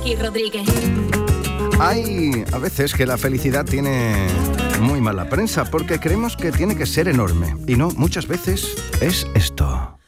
Miki Rodríguez. Hay a veces que la felicidad tiene muy mala prensa porque creemos que tiene que ser enorme. Y no, muchas veces es esto.